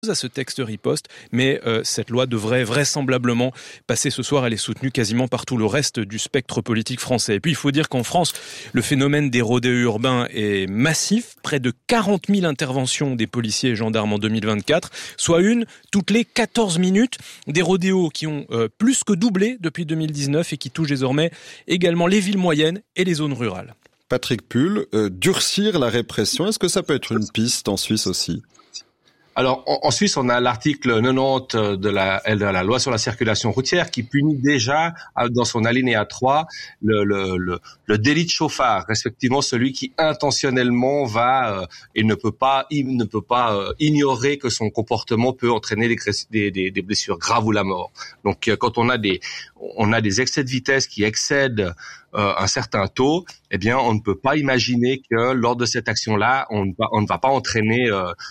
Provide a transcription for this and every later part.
à ce texte riposte, mais cette loi devrait vraisemblablement passer ce soir. Elle est soutenue quasiment par tout le reste du spectre politique français. Et puis il faut dire qu'en France, le phénomène des rodéos urbains est massif. Près de 40 000 interventions des policiers et gendarmes en 2024, soit une toutes les 14 minutes. Des rodéos qui ont plus que doublé depuis 2019 et qui touchent désormais également les villes moyennes et les zones rurales. Patrick Pull, durcir la répression, est-ce que ça peut être une piste en Suisse aussi ? Alors, en Suisse, on a l'article 90 de la loi sur la circulation routière qui punit déjà, dans son alinéa 3, le délit de chauffard, respectivement celui qui intentionnellement va et ne peut pas ignorer que son comportement peut entraîner des blessures graves ou la mort. Donc, quand on a des excès de vitesse qui excèdent un certain taux, eh bien, on ne peut pas imaginer que lors de cette action-là, on ne va pas entraîner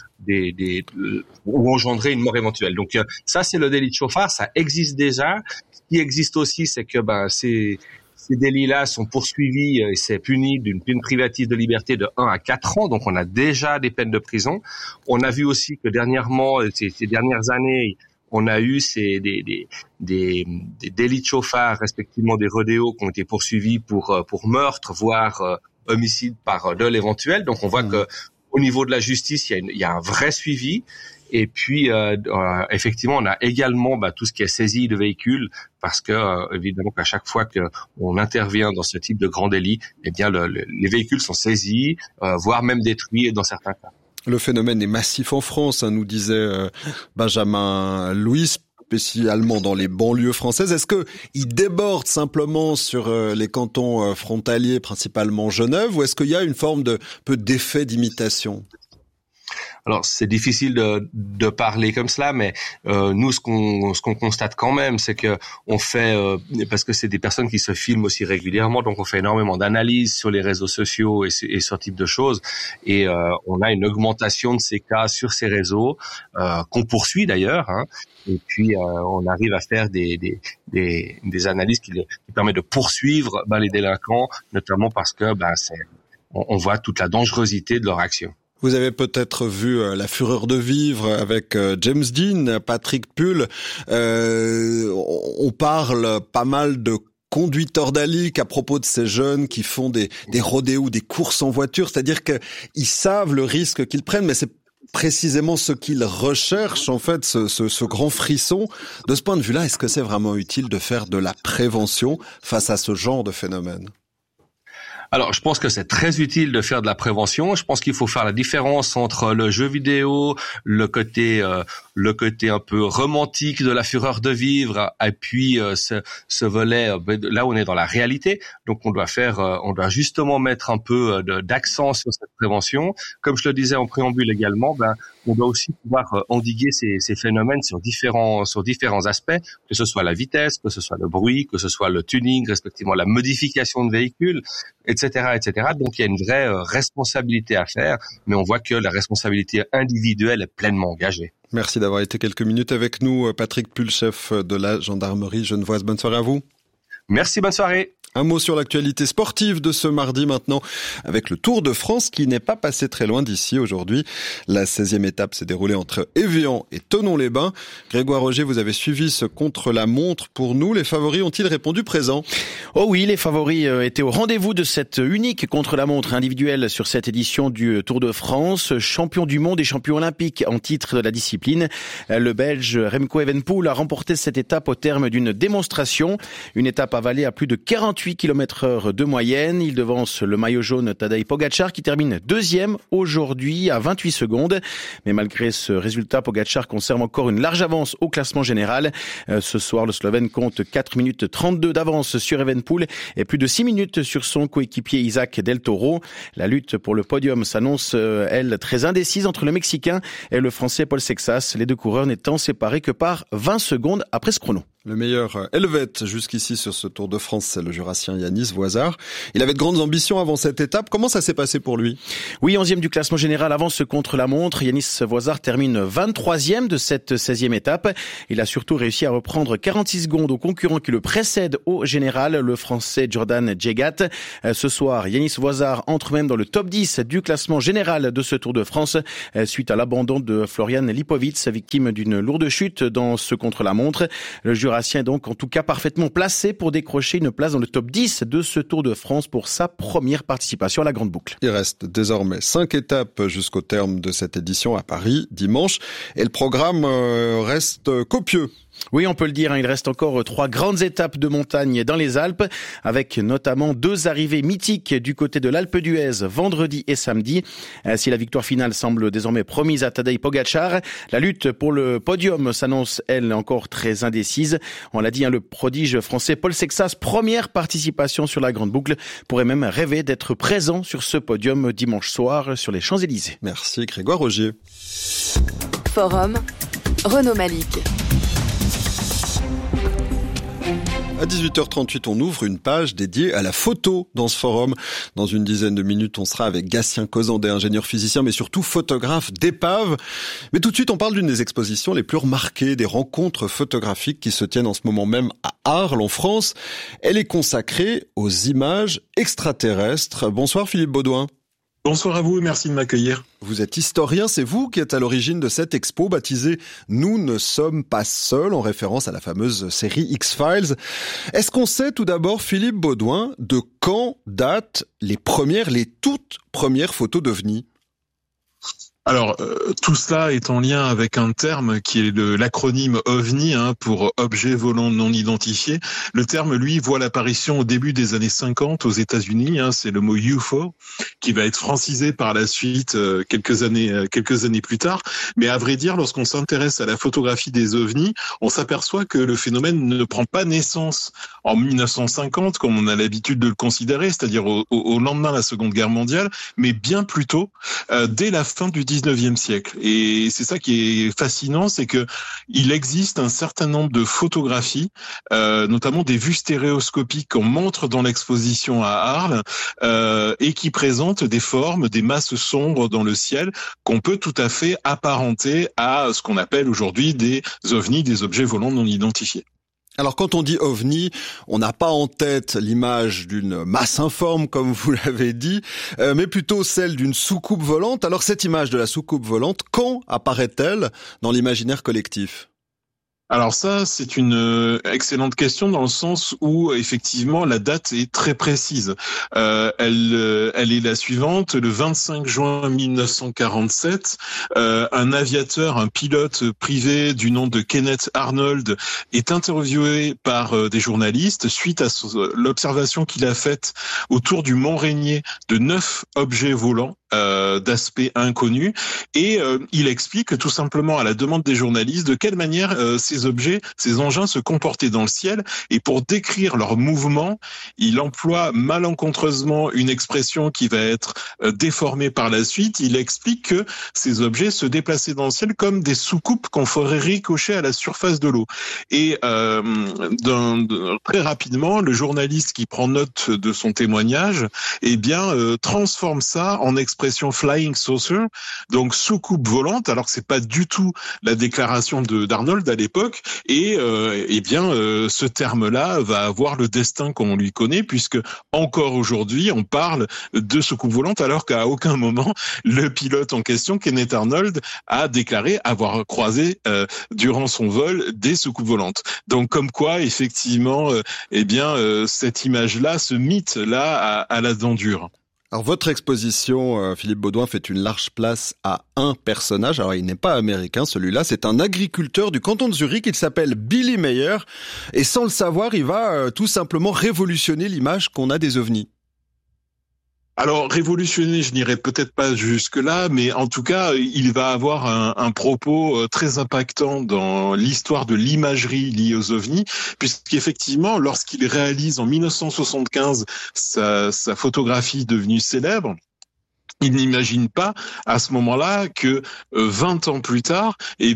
ou engendrer une mort éventuelle. Donc ça, c'est le délit de chauffard, ça existe déjà. Ce qui existe aussi, c'est que ces délits-là sont poursuivis et c'est puni d'une peine privative de liberté de 1 à 4 ans. Donc on a déjà des peines de prison. On a vu aussi que dernièrement, ces dernières années, on a eu des délits de chauffard, respectivement des rodéos, qui ont été poursuivis pour meurtre, voire homicide par dol éventuel. Donc on voit que au niveau de la justice, il y a un vrai suivi. Et puis, effectivement, on a également tout ce qui est saisie de véhicules, parce que évidemment qu'à chaque fois qu'on intervient dans ce type de grand délit, eh bien, les véhicules sont saisis, voire même détruits dans certains cas. Le phénomène est massif en France, nous disait Benjamin Louis, spécialement dans les banlieues françaises. Est-ce que il déborde simplement sur les cantons frontaliers, principalement Genève, ou est-ce qu'il y a une forme d'effet d'imitation ? Alors c'est difficile de parler comme cela, mais nous ce qu'on constate quand même, c'est que on fait parce que c'est des personnes qui se filment aussi régulièrement, donc on fait énormément d'analyses sur les réseaux sociaux et ce type de choses, et on a une augmentation de ces cas sur ces réseaux qu'on poursuit d'ailleurs, et puis on arrive à faire des analyses qui permettent de poursuivre les délinquants, notamment parce que on voit toute la dangerosité de leur action. Vous avez peut-être vu La Fureur de vivre avec James Dean, Patrick Pull. On parle pas mal de conduite ordalique à propos de ces jeunes qui font des rodéos, des courses en voiture. C'est-à-dire qu'ils savent le risque qu'ils prennent, mais c'est précisément ce qu'ils recherchent, en fait, ce grand frisson. De ce point de vue-là, est-ce que c'est vraiment utile de faire de la prévention face à ce genre de phénomène ? Alors, je pense que c'est très utile de faire de la prévention. Je pense qu'il faut faire la différence entre le jeu vidéo, le côté un peu romantique de La Fureur de vivre, et puis ce volet là où on est dans la réalité. Donc, on doit justement mettre un peu d'accent sur cette prévention. Comme je le disais en préambule également, on doit aussi pouvoir endiguer ces phénomènes sur différents aspects, que ce soit la vitesse, que ce soit le bruit, que ce soit le tuning, respectivement la modification de véhicules, etc., etc. Donc il y a une vraie responsabilité à faire, mais on voit que la responsabilité individuelle est pleinement engagée. Merci d'avoir été quelques minutes avec nous, Patrick Pull, chef de la gendarmerie genevoise. Bonne soirée à vous. Merci, bonne soirée. Un mot sur l'actualité sportive de ce mardi maintenant, avec le Tour de France qui n'est pas passé très loin d'ici aujourd'hui. La 16e étape s'est déroulée entre Évian et Thonon-les-Bains. Grégoire Roger, vous avez suivi ce contre-la-montre pour nous. Les favoris ont-ils répondu présent ? Oh oui, les favoris étaient au rendez-vous de cette unique contre-la-montre individuelle sur cette édition du Tour de France. Champion du monde et champion olympique en titre de la discipline, le Belge Remco Evenepoel a remporté cette étape au terme d'une démonstration. Une étape avalée à plus de 48 km/h de moyenne. Il devance le maillot jaune Tadej Pogačar qui termine deuxième aujourd'hui à 28 secondes. Mais malgré ce résultat, Pogačar conserve encore une large avance au classement général. Ce soir, le Slovène compte 4 minutes 32 d'avance sur Evenepoel et plus de 6 minutes sur son coéquipier Isaac Del Toro. La lutte pour le podium s'annonce, elle, très indécise entre le Mexicain et le Français Paul Sexas, les deux coureurs n'étant séparés que par 20 secondes après ce chrono. Le meilleur helvète jusqu'ici sur ce Tour de France, c'est le Jurassien Yanis Voisard. Il avait de grandes ambitions avant cette étape. Comment ça s'est passé pour lui ? Oui, 11e du classement général, avance contre la montre. Yanis Voisard termine 23e de cette 16e étape. Il a surtout réussi à reprendre 46 secondes au concurrent qui le précède au général, le Français Jordan Djegat. Ce soir, Yanis Voisard entre même dans le top 10 du classement général de ce Tour de France, suite à l'abandon de Florian Lipovitz, victime d'une lourde chute dans ce contre-la-montre. Le Jurassien est donc en tout cas parfaitement placé pour décrocher une place dans le top 10 de ce Tour de France pour sa première participation à la Grande Boucle. Il reste désormais 5 étapes jusqu'au terme de cette édition à Paris, dimanche. Et le programme reste copieux. Oui, on peut le dire, il reste encore 3 grandes étapes de montagne dans les Alpes, avec notamment 2 arrivées mythiques du côté de l'Alpe d'Huez, vendredi et samedi. Si la victoire finale semble désormais promise à Tadej Pogačar, la lutte pour le podium s'annonce, elle, encore très indécise. On l'a dit, le prodige français Paul Sexas, première participation sur la Grande Boucle, pourrait même rêver d'être présent sur ce podium dimanche soir sur les Champs-Élysées. Merci Grégoire Rogier. Forum, Renaud Malik. À 18h38, on ouvre une page dédiée à la photo dans ce forum. Dans une dizaine de minutes, on sera avec Gatien Cozandé, ingénieur physicien, mais surtout photographe d'épaves. Mais tout de suite, on parle d'une des expositions les plus remarquées, des rencontres photographiques qui se tiennent en ce moment même à Arles, en France. Elle est consacrée aux images extraterrestres. Bonsoir Philippe Baudouin. Bonsoir à vous et merci de m'accueillir. Vous êtes historien, c'est vous qui êtes à l'origine de cette expo baptisée « Nous ne sommes pas seuls » en référence à la fameuse série X-Files. Est-ce qu'on sait tout d'abord, Philippe Baudouin, de quand datent les toutes premières photos d'OVNI ? Alors, tout cela est en lien avec un terme qui est l'acronyme OVNI, pour objet volant non identifié. Le terme, lui, voit l'apparition au début des années 50 aux États-Unis. C'est le mot UFO qui va être francisé par la suite quelques années plus tard. Mais à vrai dire, lorsqu'on s'intéresse à la photographie des OVNI, on s'aperçoit que le phénomène ne prend pas naissance en 1950, comme on a l'habitude de le considérer, c'est-à-dire au lendemain de la Seconde Guerre mondiale, mais bien plus tôt, dès la fin du 19e siècle. Et c'est ça qui est fascinant, c'est que il existe un certain nombre de photographies, notamment des vues stéréoscopiques qu'on montre dans l'exposition à Arles, et qui présentent des formes, des masses sombres dans le ciel qu'on peut tout à fait apparenter à ce qu'on appelle aujourd'hui des ovnis, des objets volants non identifiés. Alors quand on dit OVNI, on n'a pas en tête l'image d'une masse informe, comme vous l'avez dit, mais plutôt celle d'une soucoupe volante. Alors cette image de la soucoupe volante, quand apparaît-elle dans l'imaginaire collectif ? Alors ça, c'est une excellente question dans le sens où effectivement la date est très précise. Elle est la suivante: le 25 juin 1947, un aviateur, un pilote privé du nom de Kenneth Arnold est interviewé par des journalistes suite à l'observation qu'il a faite autour du Mont Rainier de 9 objets volants d'aspect inconnu, et il explique tout simplement à la demande des journalistes de quelle manière ces objets, ces engins se comportaient dans le ciel, et pour décrire leur mouvement, il emploie malencontreusement une expression qui va être déformée par la suite. Il explique que ces objets se déplaçaient dans le ciel comme des soucoupes qu'on ferait ricocher à la surface de l'eau. Et très rapidement, le journaliste qui prend note de son témoignage, transforme ça en expression flying saucer, donc soucoupe volante, alors que c'est pas du tout la déclaration d'Arnold à l'époque, et ce terme-là va avoir le destin qu'on lui connaît, puisque encore aujourd'hui on parle de soucoupe volante, alors qu'à aucun moment le pilote en question, Kenneth Arnold, a déclaré avoir croisé durant son vol des soucoupes volantes. Donc comme quoi effectivement cette image-là, ce mythe-là a la dent dure. Alors votre exposition, Philippe Baudouin, fait une large place à un personnage. Alors il n'est pas américain, celui-là, c'est un agriculteur du canton de Zurich, il s'appelle Billy Meyer, et sans le savoir, il va tout simplement révolutionner l'image qu'on a des ovnis. Alors, révolutionner, je n'irai peut-être pas jusque-là, mais en tout cas, il va avoir un propos très impactant dans l'histoire de l'imagerie liée aux ovnis, puisqu'effectivement, lorsqu'il réalise en 1975 sa photographie devenue célèbre, Il n'imagine pas à ce moment-là que 20 ans plus tard,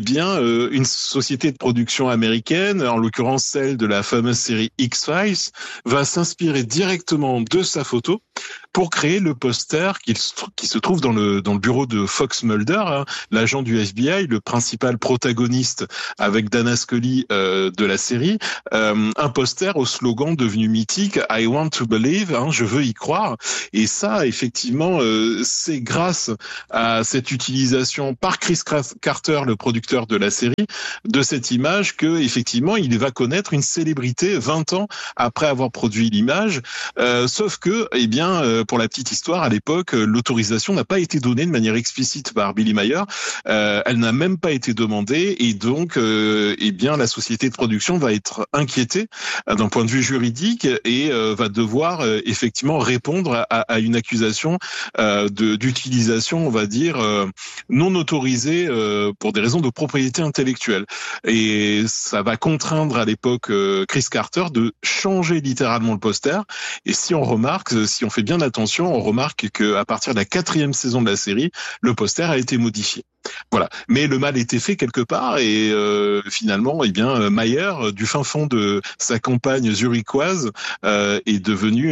une société de production américaine, en l'occurrence celle de la fameuse série X-Files, va s'inspirer directement de sa photo pour créer le poster qui se trouve dans le bureau de Fox Mulder, l'agent du FBI, le principal protagoniste avec Dana Scully de la série, un poster au slogan devenu mythique « I want to believe », je veux y croire. Et ça, effectivement, c'est grâce à cette utilisation par Chris Carter, le producteur de la série, de cette image que effectivement il va connaître une célébrité 20 ans après avoir produit l'image. Sauf que, pour la petite histoire, à l'époque, l'autorisation n'a pas été donnée de manière explicite par Billy Mayer. Elle n'a même pas été demandée et donc, la société de production va être inquiétée d'un point de vue juridique et va devoir effectivement répondre à une accusation d'utilisation, on va dire, non autorisée pour des raisons de propriété intellectuelle. Et ça va contraindre à l'époque Chris Carter de changer littéralement le poster. Et si on fait bien attention, on remarque qu'à partir de la 4e saison de la série, le poster a été modifié. Voilà. Mais le mal était fait quelque part et finalement, Mayer, du fin fond de sa campagne zurichoise, est devenu,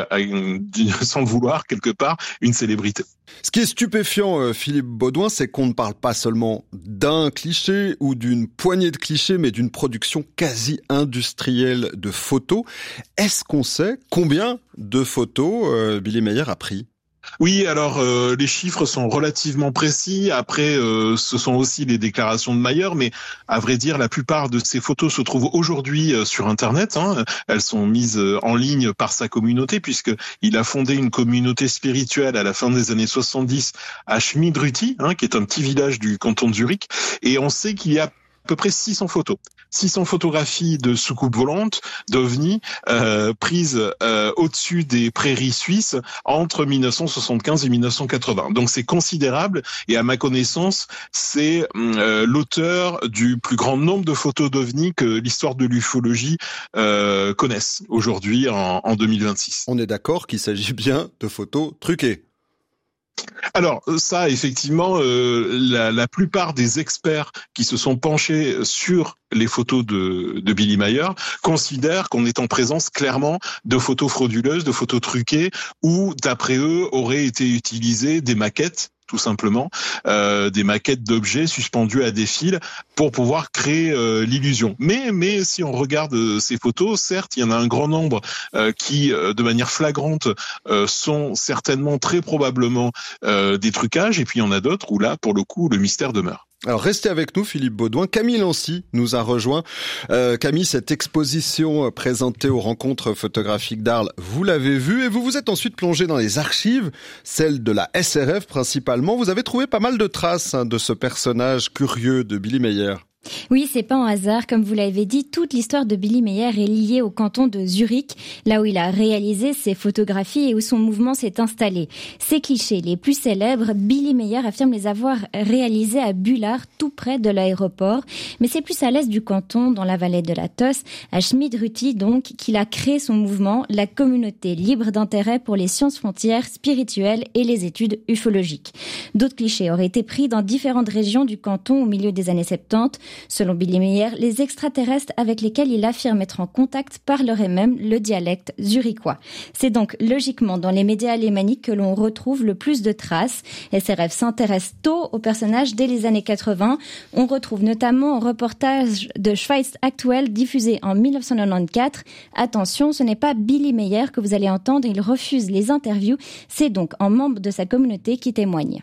sans le vouloir quelque part, une célébrité. Ce qui est stupéfiant, Philippe Baudouin, c'est qu'on ne parle pas seulement d'un cliché ou d'une poignée de clichés, mais d'une production quasi industrielle de photos. Est-ce qu'on sait combien de photos Billy Mayer a pris ? Oui, alors les chiffres sont relativement précis. Après, ce sont aussi les déclarations de Mayer, mais à vrai dire, la plupart de ces photos se trouvent aujourd'hui sur Internet. Elles sont mises en ligne par sa communauté, puisqu'il a fondé une communauté spirituelle à la fin des années 70 à Schmidrüti, qui est un petit village du canton de Zurich, et on sait qu'il y a à peu près 600 photos. 600 photographies de soucoupes volantes, d'OVNI, prises au-dessus des prairies suisses entre 1975 et 1980. Donc c'est considérable et à ma connaissance, c'est l'auteur du plus grand nombre de photos d'OVNI que l'histoire de l'ufologie connaisse aujourd'hui en 2026. On est d'accord qu'il s'agit bien de photos truquées. Alors ça, effectivement, la plupart des experts qui se sont penchés sur les photos de Billy Mayer considèrent qu'on est en présence clairement de photos frauduleuses, de photos truquées, où d'après eux auraient été utilisées des maquettes, tout simplement, des maquettes d'objets suspendus à des fils pour pouvoir créer l'illusion. Mais si on regarde ces photos, certes, il y en a un grand nombre qui, de manière flagrante, sont certainement très probablement des trucages, et puis il y en a d'autres où là, pour le coup, le mystère demeure. Alors restez avec nous, Philippe Baudouin. Camille Lancy nous a rejoint. Camille, cette exposition présentée aux rencontres photographiques d'Arles, vous l'avez vue et vous vous êtes ensuite plongé dans les archives, celles de la SRF principalement. Vous avez trouvé pas mal de traces de ce personnage curieux de Billy Mayer. Oui, c'est pas un hasard. Comme vous l'avez dit, toute l'histoire de Billy Mayer est liée au canton de Zurich, là où il a réalisé ses photographies et où son mouvement s'est installé. Ces clichés les plus célèbres, Billy Mayer affirme les avoir réalisés à Bullard, tout près de l'aéroport. Mais c'est plus à l'est du canton, dans la vallée de la Tosse, à Schmidrüti donc, qu'il a créé son mouvement, la communauté libre d'intérêt pour les sciences frontières spirituelles et les études ufologiques. D'autres clichés auraient été pris dans différentes régions du canton au milieu des années 70. Selon Billy Mayer, les extraterrestres avec lesquels il affirme être en contact parleraient même le dialecte zurichois. C'est donc logiquement dans les médias alémaniques que l'on retrouve le plus de traces. SRF s'intéresse tôt aux personnages dès les années 80. On retrouve notamment un reportage de Schweiz Aktuell diffusé en 1994. Attention, ce n'est pas Billy Mayer que vous allez entendre, il refuse les interviews. C'est donc un membre de sa communauté qui témoigne.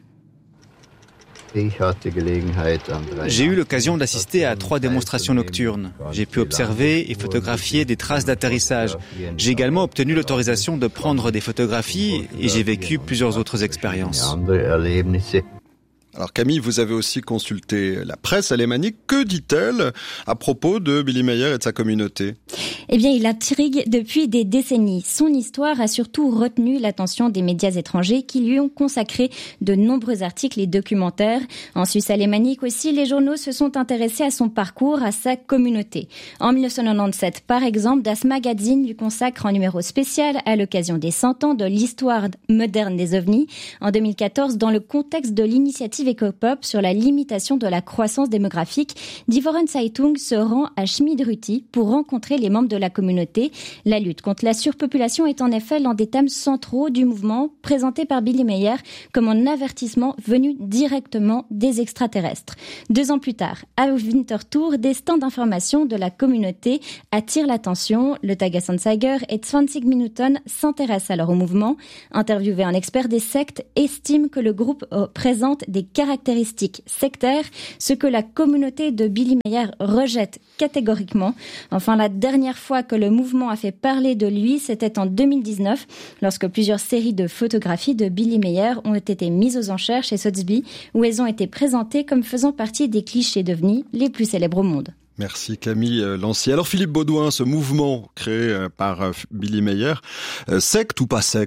J'ai eu l'occasion d'assister à 3 démonstrations nocturnes. J'ai pu observer et photographier des traces d'atterrissage. J'ai également obtenu l'autorisation de prendre des photographies et j'ai vécu plusieurs autres expériences. Alors Camille, vous avez aussi consulté la presse alémanique. Que dit-elle à propos de Billy Meyer et de sa communauté ? Eh bien, il intrigue depuis des décennies. Son histoire a surtout retenu l'attention des médias étrangers qui lui ont consacré de nombreux articles et documentaires. En Suisse alémanique aussi, les journaux se sont intéressés à son parcours, à sa communauté. En 1997, par exemple, Das Magazine lui consacre un numéro spécial à l'occasion des 100 ans de l'histoire moderne des ovnis. En 2014, dans le contexte de l'initiative Ecopop sur la limitation de la croissance démographique, Die Foreign Zeitung se rend à Schmid-Rüti pour rencontrer les membres de la communauté. La lutte contre la surpopulation est en effet l'un des thèmes centraux du mouvement, présenté par Billy Meyer comme un avertissement venu directement des extraterrestres. 2 ans plus tard, à Winterthur, des stands d'information de la communauté attirent l'attention. Le Tagesanzeiger et 20 Minuten s'intéressent alors au mouvement. Interviewé, un expert des sectes estime que le groupe présente des caractéristiques sectaires, ce que la communauté de Billy Meyer rejette catégoriquement. Enfin, la dernière fois que le mouvement a fait parler de lui, c'était en 2019, lorsque plusieurs séries de photographies de Billy Meyer ont été mises aux enchères chez Sotheby's, où elles ont été présentées comme faisant partie des clichés d'ovnis les plus célèbres au monde. Merci Camille Lancier. Alors Philippe Baudouin, ce mouvement créé par Billy Meyer, secte ou pas secte ?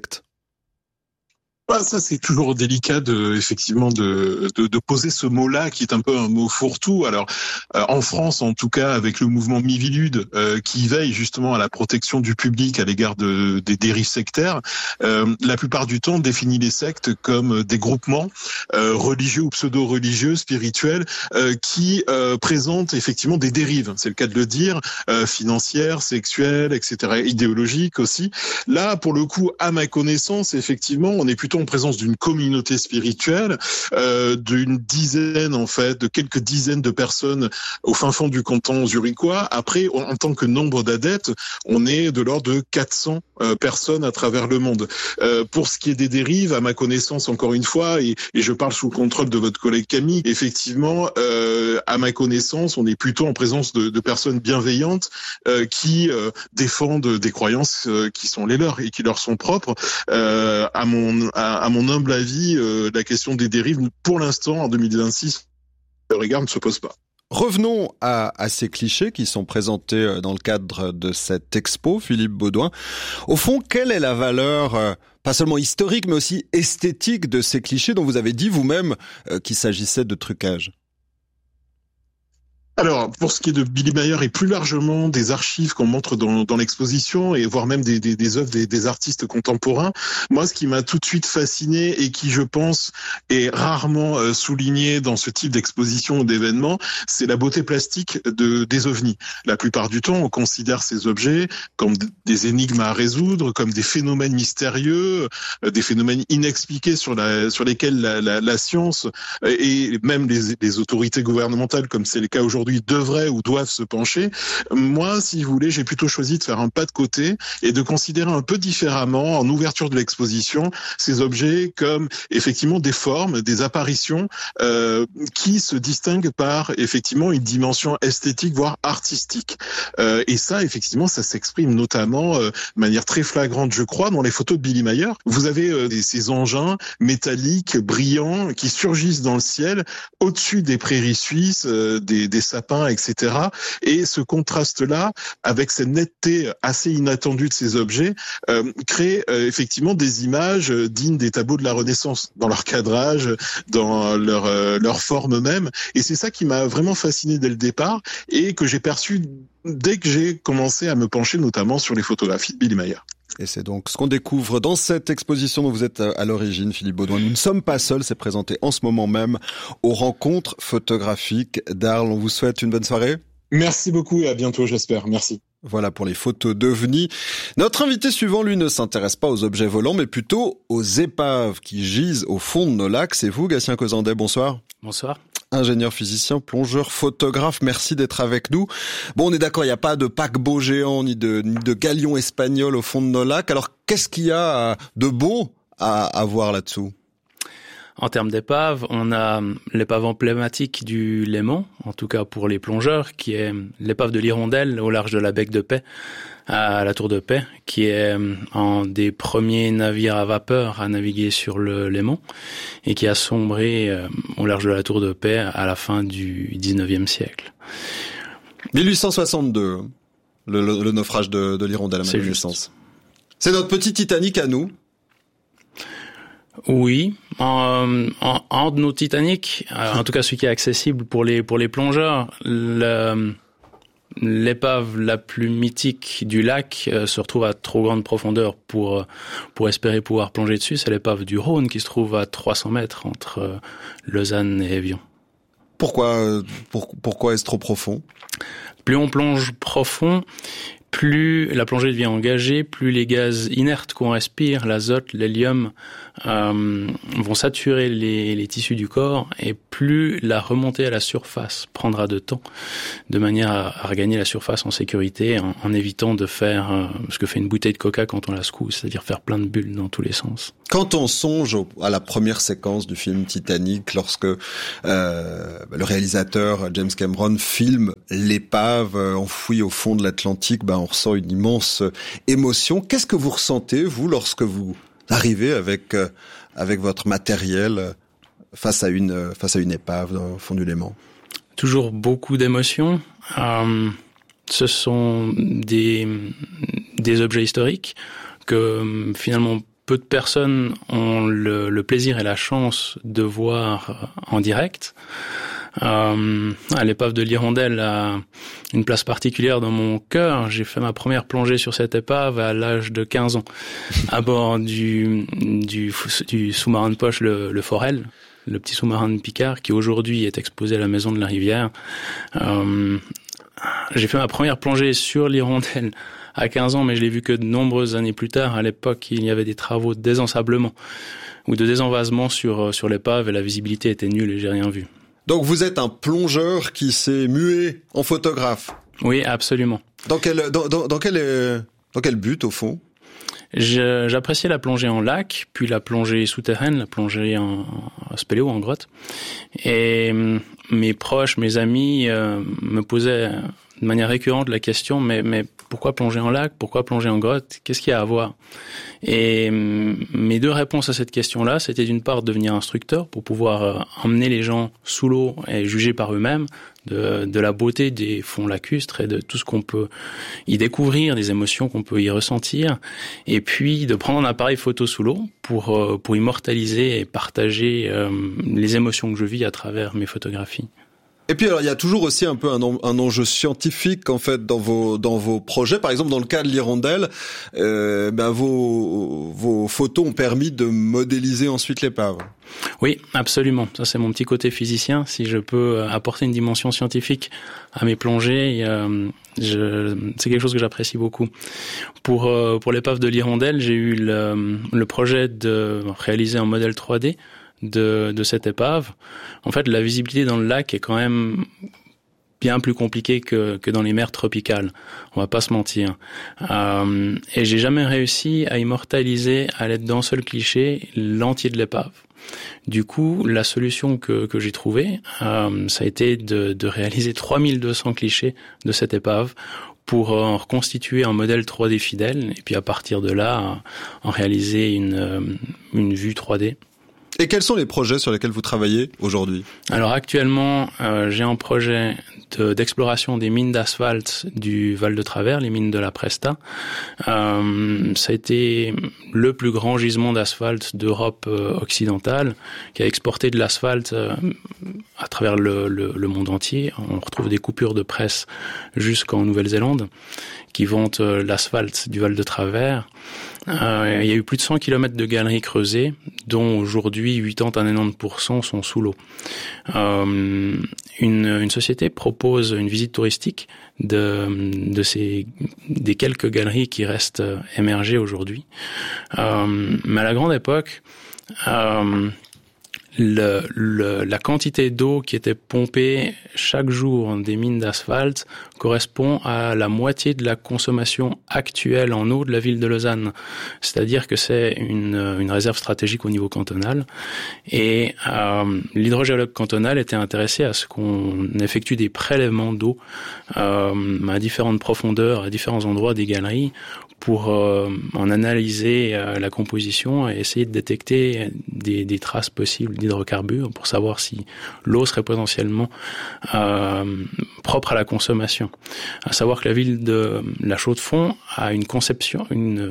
Ça, c'est toujours délicat de poser ce mot-là, qui est un peu un mot fourre-tout. Alors, en France, en tout cas, avec le mouvement Miviludes, qui veille justement à la protection du public à l'égard des dérives sectaires, la plupart du temps, définit les sectes comme des groupements religieux ou pseudo-religieux, spirituels, qui présentent effectivement des dérives. C'est le cas de le dire, financières, sexuelles, etc., idéologiques aussi. Là, pour le coup, à ma connaissance, effectivement, on est plutôt en présence d'une communauté spirituelle, d'une dizaine en fait, de quelques dizaines de personnes au fin fond du canton zurichois. Après, en tant que nombre d'adeptes, on est de l'ordre de 400 personnes à travers le monde. Pour ce qui est des dérives, à ma connaissance, encore une fois, et je parle sous le contrôle de votre collègue Camille, effectivement, à ma connaissance, on est plutôt en présence de personnes bienveillantes qui défendent des croyances qui sont les leurs et qui leur sont propres. À mon humble avis, la question des dérives, pour l'instant, en 2026, le regard ne se pose pas. Revenons à ces clichés qui sont présentés dans le cadre de cette expo, Philippe Baudouin. Au fond, quelle est la valeur, pas seulement historique, mais aussi esthétique de ces clichés dont vous avez dit vous-même qu'il s'agissait de trucage ? Alors, pour ce qui est de Billy Meyer et plus largement des archives qu'on montre dans l'exposition et voire même des œuvres des artistes contemporains, moi, ce qui m'a tout de suite fasciné et qui, je pense, est rarement souligné dans ce type d'exposition ou d'événement, c'est la beauté plastique des ovnis. La plupart du temps, on considère ces objets comme des énigmes à résoudre, comme des phénomènes mystérieux, des phénomènes inexpliqués sur lesquels la science et même les autorités gouvernementales, comme c'est le cas aujourd'hui, devraient ou doivent se pencher. Moi, si vous voulez, j'ai plutôt choisi de faire un pas de côté et de considérer un peu différemment, en ouverture de l'exposition, ces objets comme effectivement des formes, des apparitions qui se distinguent par effectivement une dimension esthétique, voire artistique. Et ça, effectivement, ça s'exprime notamment de manière très flagrante, je crois, dans les photos de Billy Meyer. Vous avez ces engins métalliques, brillants, qui surgissent dans le ciel, au-dessus des prairies suisses, des sapins, etc. Et ce contraste-là, avec cette netteté assez inattendue de ces objets, crée effectivement des images dignes des tableaux de la Renaissance, dans leur cadrage, dans leur forme même. Et c'est ça qui m'a vraiment fasciné dès le départ et que j'ai perçu dès que j'ai commencé à me pencher notamment sur les photographies de Billy Meyer. Et c'est donc ce qu'on découvre dans cette exposition dont vous êtes à l'origine, Philippe Baudouin. Nous ne sommes pas seuls, c'est présenté en ce moment même aux rencontres photographiques d'Arles. On vous souhaite une bonne soirée. Merci beaucoup et à bientôt, j'espère. Merci. Voilà pour les photos d'OVNI. Notre invité suivant, lui, ne s'intéresse pas aux objets volants, mais plutôt aux épaves qui gisent au fond de nos lacs. C'est vous, Gatien Cozandet, bonsoir. Bonsoir. Ingénieur physicien, plongeur, photographe, merci d'être avec nous. Bon, on est d'accord, il n'y a pas de paquebot géant ni de galion espagnol au fond de nos lacs. Alors, qu'est-ce qu'il y a de beau à voir là-dessous ? En termes d'épave, on a l'épave emblématique du Léman, en tout cas pour les plongeurs, qui est l'épave de l'Hirondelle au large de la Bec de Paix, à la Tour de Paix, qui est un des premiers navires à vapeur à naviguer sur le Léman et qui a sombré au large de la Tour de Paix à la fin du 19e siècle. 1862, le naufrage de l'Hirondelle à ma connaissance. C'est notre petit Titanic à nous. Oui, un de nos Titanic, en tout cas celui qui est accessible pour les plongeurs, l'épave la plus mythique du lac se retrouve à trop grande profondeur pour espérer pouvoir plonger dessus. C'est l'épave du Rhône qui se trouve à 300 mètres entre Lausanne et Évian. Pourquoi est-ce trop profond ? Plus on plonge profond, plus la plongée devient engagée, plus les gaz inertes qu'on respire, l'azote, l'hélium, vont saturer les tissus du corps, et plus la remontée à la surface prendra de temps, de manière à regagner la surface en sécurité, en évitant de faire ce que fait une bouteille de coca quand on la secoue, c'est-à-dire faire plein de bulles dans tous les sens. Quand on songe à la première séquence du film Titanic, lorsque le réalisateur James Cameron filme l'épave enfouie au fond de l'Atlantique, on ressent une immense émotion. Qu'est-ce que vous ressentez, vous, lorsque vous arrivez avec votre matériel face à une épave au fond du Léman? Toujours beaucoup d'émotions. Ce sont des objets historiques que finalement peu de personnes ont le plaisir et la chance de voir en direct. L'épave de l'Hirondelle a une place particulière dans mon cœur. J'ai fait ma première plongée sur cette épave à l'âge de 15 ans, à bord du sous-marin de poche, le Forel, le petit sous-marin de Picard, qui aujourd'hui est exposé à la Maison de la Rivière. J'ai fait ma première plongée sur l'Hirondelle à 15 ans, mais je l'ai vu que de nombreuses années plus tard. À l'époque, il y avait des travaux de désensablement ou de désenvasement sur l'épave et la visibilité était nulle et j'ai rien vu. Donc vous êtes un plongeur qui s'est mué en photographe. Oui, absolument. Dans quel but, au fond? J'appréciais la plongée en lac, puis la plongée souterraine, la plongée en spéléo, en grotte. Et mes proches, mes amis me posaient de manière récurrente la question, mais pourquoi plonger en lac? Pourquoi plonger en grotte? Qu'est-ce qu'il y a à voir? Et mes deux réponses à cette question-là, c'était d'une part de devenir instructeur pour pouvoir emmener les gens sous l'eau et juger par eux-mêmes de la beauté des fonds lacustres et de tout ce qu'on peut y découvrir, des émotions qu'on peut y ressentir, et puis de prendre un appareil photo sous l'eau pour immortaliser et partager les émotions que je vis à travers mes photographies. Et puis alors il y a toujours aussi un peu un enjeu scientifique en fait dans vos projets. Par exemple dans le cas de l'Hirondelle, vos photos ont permis de modéliser ensuite l'épave. Oui, absolument. Ça c'est mon petit côté physicien. Si je peux apporter une dimension scientifique à mes plongées, c'est quelque chose que j'apprécie beaucoup. Pour l'épave de l'Hirondelle, j'ai eu le projet de réaliser un modèle 3D de cette épave. En fait, la visibilité dans le lac est quand même bien plus compliquée que dans les mers tropicales. On va pas se mentir. Et j'ai jamais réussi à immortaliser à l'aide d'un seul cliché l'entier de l'épave. Du coup, la solution que j'ai trouvée, ça a été de réaliser 3200 clichés de cette épave pour en reconstituer un modèle 3D fidèle et puis à partir de là, en réaliser une vue 3D. Et quels sont les projets sur lesquels vous travaillez aujourd'hui? Alors actuellement, j'ai un projet d'exploration des mines d'asphalte du Val de Travers, les mines de la Presta. Ça a été le plus grand gisement d'asphalte d'Europe occidentale, qui a exporté de l'asphalte à travers le monde entier. On retrouve des coupures de presse jusqu'en Nouvelle-Zélande qui vantent l'asphalte du Val de Travers. Il y a eu plus de 100 km de galeries creusées, dont aujourd'hui 80 à 90% sont sous l'eau. Une société propose une visite touristique des quelques galeries qui restent émergées aujourd'hui. Mais à la grande époque, la quantité d'eau qui était pompée chaque jour des mines d'asphalte correspond à la moitié de la consommation actuelle en eau de la ville de Lausanne. C'est-à-dire que c'est une réserve stratégique au niveau cantonal. Et l'hydrogéologue cantonal était intéressé à ce qu'on effectue des prélèvements d'eau à différentes profondeurs, à différents endroits des galeries, pour en analyser la composition et essayer de détecter des traces possibles d'hydrocarbures pour savoir si l'eau serait potentiellement propre à la consommation. À savoir que la ville de La Chaux-de-Fonds a une concession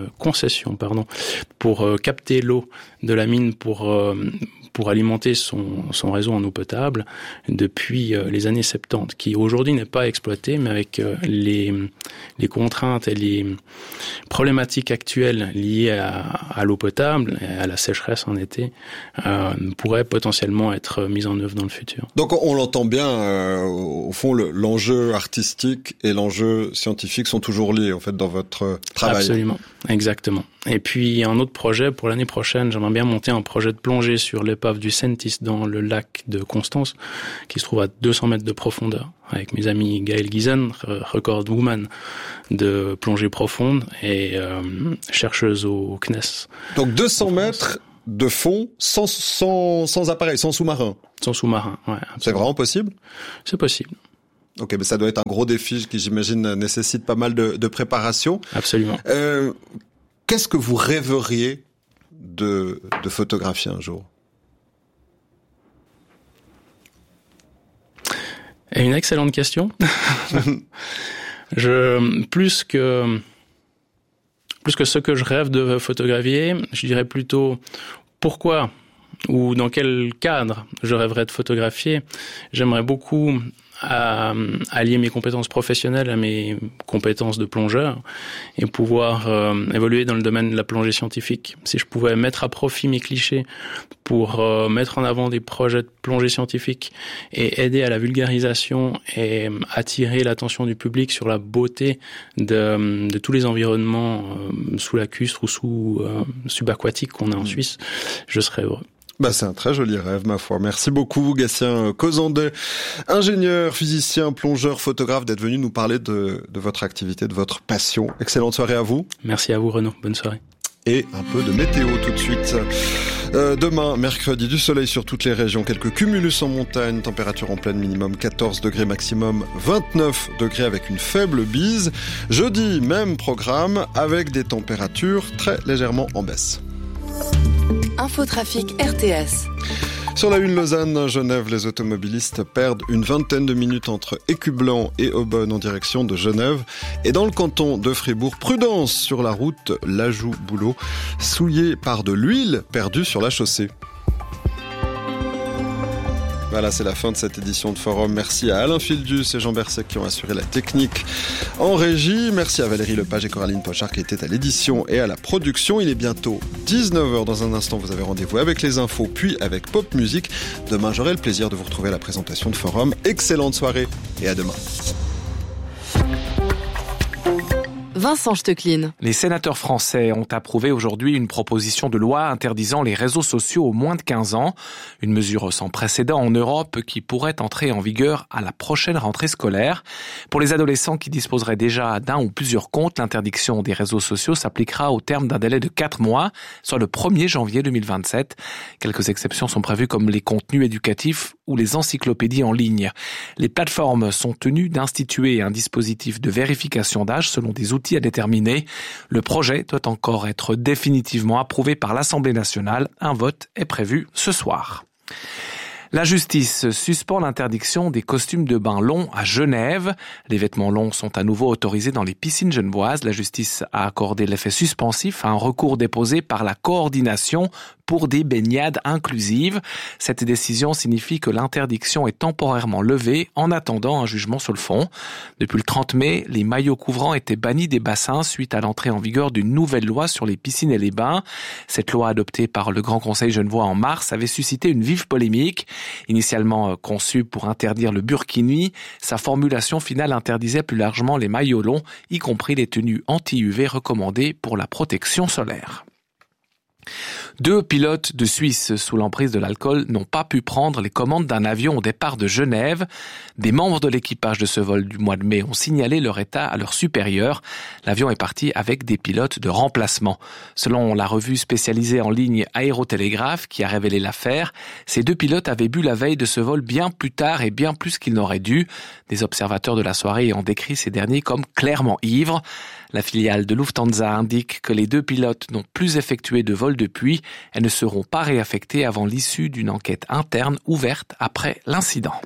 pour capter l'eau de la mine pour alimenter son réseau en eau potable depuis les années 70, qui aujourd'hui n'est pas exploité, mais avec les contraintes et les problématiques actuelles liées à l'eau potable et à la sécheresse en été pourraient potentiellement être mises en œuvre dans le futur. Donc on l'entend bien, au fond l'enjeu artistique et l'enjeu scientifique sont toujours liés en fait dans votre travail. Absolument, exactement. Et puis un autre projet pour l'année prochaine, j'aimerais bien monter un projet de plongée sur l'épave du Sentis dans le lac de Constance, qui se trouve à 200 mètres de profondeur, avec mes amis Gaël Giesen, record woman de plongée profonde et chercheuse au CNES. Donc 200 mètres de fond sans appareil, sans sous-marin. Sans sous-marin, ouais. Absolument. C'est vraiment possible ? C'est possible. Ok, mais ça doit être un gros défi qui, j'imagine, nécessite pas mal de préparation. Absolument. Qu'est-ce que vous rêveriez de photographier un jour ? Une excellente question. Plus que ce que je rêve de photographier, je dirais plutôt pourquoi ou dans quel cadre je rêverais de photographier. J'aimerais beaucoup allier mes compétences professionnelles à mes compétences de plongeur et pouvoir évoluer dans le domaine de la plongée scientifique. Si je pouvais mettre à profit mes clichés pour mettre en avant des projets de plongée scientifique et aider à la vulgarisation et attirer l'attention du public sur la beauté de tous les environnements sous-lacustres ou subaquatiques qu'on a en Suisse, je serais heureux. C'est un très joli rêve, ma foi. Merci beaucoup, Gatien Causandet, ingénieur, physicien, plongeur, photographe, d'être venu nous parler de votre activité, de votre passion. Excellente soirée à vous. Merci à vous, Renaud. Bonne soirée. Et un peu de météo tout de suite. Demain, mercredi, du soleil sur toutes les régions, quelques cumulus en montagne, température en pleine minimum 14 degrés, maximum 29 degrés avec une faible bise. Jeudi, même programme avec des températures très légèrement en baisse. Infotrafic RTS. Sur la 1 Lausanne-Genève, les automobilistes perdent une vingtaine de minutes entre Écublanc et Aubonne en direction de Genève. Et dans le canton de Fribourg, prudence sur la route Lajoux-Boulot, souillée par de l'huile perdue sur la chaussée. Voilà, c'est la fin de cette édition de Forum. Merci à Alain Fildus et Jean Berset qui ont assuré la technique en régie. Merci à Valérie Lepage et Coraline Pochard qui étaient à l'édition et à la production. Il est bientôt 19h. Dans un instant, vous avez rendez-vous avec les infos, puis avec Pop Music. Demain, j'aurai le plaisir de vous retrouver à la présentation de Forum. Excellente soirée et à demain. Vincent Stecklin. Les sénateurs français ont approuvé aujourd'hui une proposition de loi interdisant les réseaux sociaux aux moins de 15 ans. Une mesure sans précédent en Europe qui pourrait entrer en vigueur à la prochaine rentrée scolaire. Pour les adolescents qui disposeraient déjà d'un ou plusieurs comptes, l'interdiction des réseaux sociaux s'appliquera au terme d'un délai de 4 mois, soit le 1er janvier 2027. Quelques exceptions sont prévues comme les contenus éducatifs ou les encyclopédies en ligne. Les plateformes sont tenues d'instituer un dispositif de vérification d'âge selon des outils à déterminer. Le projet doit encore être définitivement approuvé par l'Assemblée nationale. Un vote est prévu ce soir. La justice suspend l'interdiction des costumes de bain longs à Genève. Les vêtements longs sont à nouveau autorisés dans les piscines genevoises. La justice a accordé l'effet suspensif à un recours déposé par la coordination pour des baignades inclusives. Cette décision signifie que l'interdiction est temporairement levée en attendant un jugement sur le fond. Depuis le 30 mai, les maillots couvrants étaient bannis des bassins suite à l'entrée en vigueur d'une nouvelle loi sur les piscines et les bains. Cette loi adoptée par le Grand Conseil genevois en mars avait suscité une vive polémique. Initialement conçue pour interdire le burkini, sa formulation finale interdisait plus largement les maillots longs, y compris les tenues anti-UV recommandées pour la protection solaire. 2 pilotes de Suisse sous l'emprise de l'alcool n'ont pas pu prendre les commandes d'un avion au départ de Genève. Des membres de l'équipage de ce vol du mois de mai ont signalé leur état à leurs supérieurs. L'avion est parti avec des pilotes de remplacement. Selon la revue spécialisée en ligne Aérotélégraphe qui a révélé l'affaire, ces 2 pilotes avaient bu la veille de ce vol bien plus tard et bien plus qu'ils n'auraient dû. Des observateurs de la soirée ont décrit ces derniers comme clairement ivres. La filiale de Lufthansa indique que les 2 pilotes n'ont plus effectué de vol depuis et ne seront pas réaffectés avant l'issue d'une enquête interne ouverte après l'incident.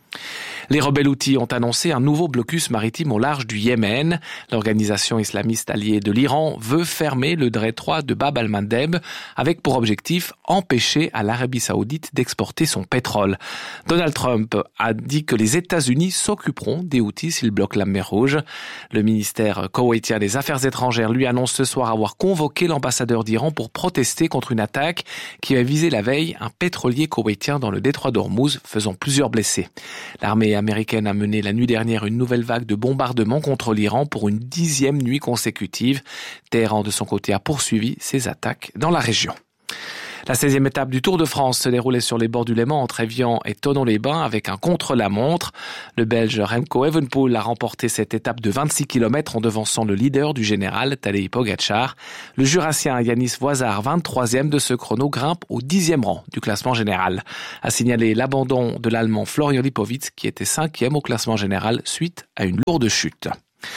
Les rebelles houthis ont annoncé un nouveau blocus maritime au large du Yémen. L'organisation islamiste alliée de l'Iran veut fermer le détroit de Bab al-Mandeb avec pour objectif empêcher à l'Arabie Saoudite d'exporter son pétrole. Donald Trump a dit que les États-Unis s'occuperont des Houthis s'ils bloquent la mer Rouge. Le ministère koweïtien des Affaires étrangères lui annonce ce soir avoir convoqué l'ambassadeur d'Iran pour protester contre une attaque qui a visé la veille un pétrolier koweïtien dans le détroit d'Ormuz, faisant plusieurs blessés. L'armée américaine a mené la nuit dernière une nouvelle vague de bombardements contre l'Iran pour une 10e nuit consécutive. Téhéran, de son côté, a poursuivi ses attaques dans la région. La 16e étape du Tour de France se déroulait sur les bords du Léman entre Évian et Thonon-les-Bains avec un contre-la-montre. Le Belge Remco Evenepoel a remporté cette étape de 26 km en devançant le leader du général, Tadej Pogačar. Le Jurassien Yanis Voisard, 23e de ce chrono, grimpe au 10e rang du classement général. A signalé l'abandon de l'Allemand Florian Lipowitz qui était 5e au classement général suite à une lourde chute.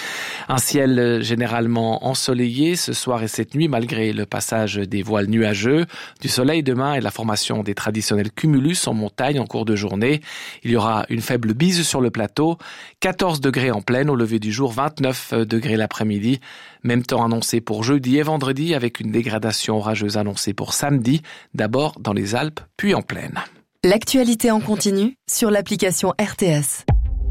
Un ciel généralement ensoleillé ce soir et cette nuit malgré le passage des voiles nuageux, du soleil demain et la formation des traditionnels cumulus en montagne en cours de journée. Il y aura une faible bise sur le plateau, 14 degrés en pleine au lever du jour, 29 degrés l'après-midi. Même temps annoncé pour jeudi et vendredi avec une dégradation orageuse annoncée pour samedi, d'abord dans les Alpes puis en plaine. L'actualité en continu sur l'application RTS.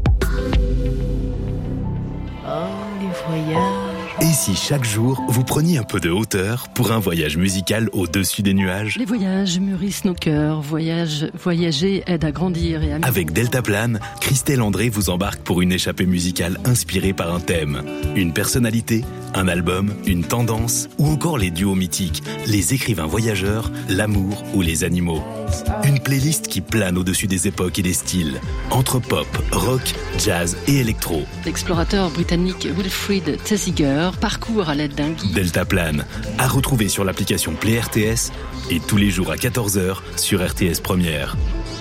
Et si chaque jour, vous preniez un peu de hauteur pour un voyage musical au-dessus des nuages? Les voyages mûrissent nos cœurs. Voyager aide à grandir et à... Avec Deltaplane, Christelle André vous embarque pour une échappée musicale inspirée par un thème. Une personnalité, un album, une tendance, ou encore les duos mythiques, les écrivains voyageurs, l'amour ou les animaux. Une playlist qui plane au-dessus des époques et des styles, entre pop, rock, jazz et électro. L'explorateur britannique Wilfrid Thesiger parcourt à l'aide d'un guide. Deltaplane, à retrouver sur l'application Play RTS et tous les jours à 14h sur RTS Première.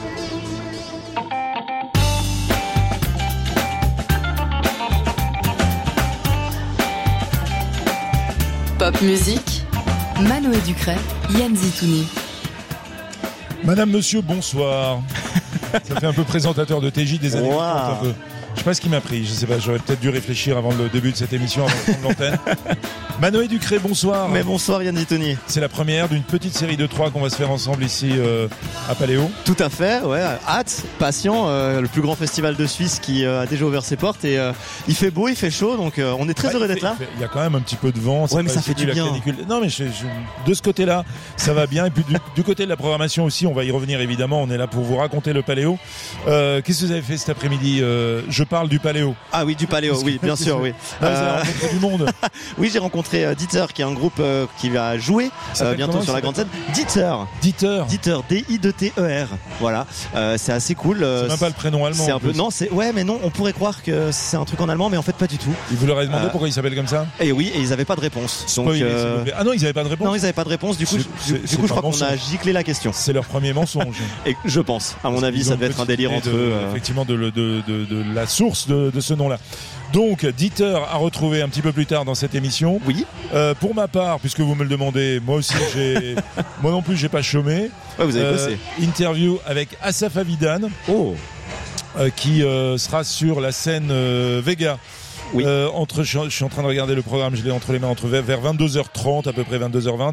Pop musique, Manoé Ducret, Yann Zitouni. Madame, monsieur, bonsoir. Ça fait un peu présentateur de TJ des années 30 un peu. Je sais pas ce qui m'a pris, je sais pas, j'aurais peut-être dû réfléchir avant le début de cette émission, avant de prendre l'antenne. Manoé Ducret, bonsoir. Mais bonsoir Yann Zitouni. C'est la première d'une petite série de 3 qu'on va se faire ensemble ici à Paléo. Tout à fait, ouais, hâte, patient, le plus grand festival de Suisse qui a déjà ouvert ses portes et il fait beau, il fait chaud, donc on est très heureux d'être là. Il y a quand même un petit peu de vent. Ouais, mais ça fait du bien. Non, mais de ce côté-là, ça va bien. Et puis du côté de la programmation aussi, on va y revenir évidemment. On est là pour vous raconter le Paléo. Qu'est-ce que vous avez fait cet après-midi? Je parle du Paléo. Ah oui, du Paléo, oui, bien sûr, oui. Vous avez rencontré du monde. Oui, j'ai rencontré Dieter, qui est un groupe qui va jouer bientôt sur la grande scène. Dieter, D-I-2-T-E-R. Voilà, c'est assez cool. C'est même pas le prénom allemand. C'est un peu, non, c'est, ouais, mais non, on pourrait croire que c'est un truc en allemand, mais en fait pas du tout. Et vous leur avez demandé pourquoi il s'appelle comme ça? Et oui, et ils avaient pas de réponse. Donc, ah non, ils avaient pas de réponse. Non, ils avaient pas de réponse. Du coup, je crois qu'on a giclé la question. C'est leur premier mensonge. Et je pense, à mon avis, ça devait être un délire entre eux. Effectivement, de la source de ce nom-là. Donc, Dieter a retrouvé un petit peu plus tard dans cette émission. Oui. Pour ma part, puisque vous me le demandez, moi aussi, moi non plus, j'ai pas chômé. Ouais, vous avez bossé. Interview avec Asaf Avidan. Oh. Qui sera sur la scène Vega. Oui. Je suis en train de regarder le programme, je l'ai entre les mains, vers 22h30 à peu près 22h20.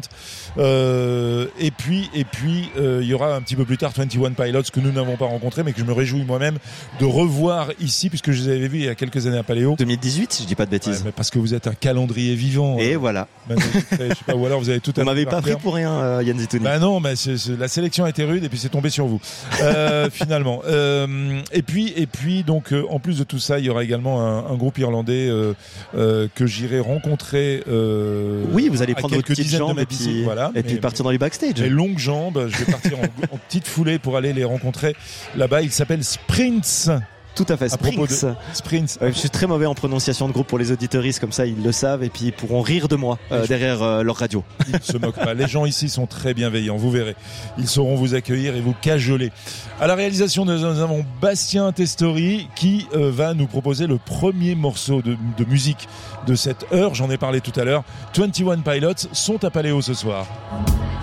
Et puis il y aura un petit peu plus tard 21 Pilots que nous n'avons pas rencontré, mais que je me réjouis moi-même de revoir ici, puisque je les avais vus il y a quelques années à Paléo. 2018, si je dis pas de bêtises. Ouais, mais parce que vous êtes un calendrier vivant. Et voilà. Je sais pas, ou alors vous avez tout. Vous m'avez pas pris pour rien, Yann Zitouni. Bah non, mais la sélection a été rude et puis c'est tombé sur vous. Finalement. Et puis donc en plus de tout ça, il y aura également un groupe irlandais demandé que j'irai rencontrer. Oui, vous allez prendre votre petite jambe et puis partir dans les backstage. Les longues jambes, je vais partir en petite foulée pour aller les rencontrer là-bas. Ils s'appellent Sprints. Tout à fait, Sprints. Sprints. Je suis très mauvais en prononciation de groupe pour les auditeuristes, comme ça ils le savent et puis ils pourront rire de moi derrière leur radio. Ils ne se moquent pas. Les gens ici sont très bienveillants, vous verrez. Ils sauront vous accueillir et vous cajoler. À la réalisation, nous avons Bastien Testori qui va nous proposer le premier morceau de musique de cette heure. J'en ai parlé tout à l'heure. 21 Pilots sont à Paléo ce soir.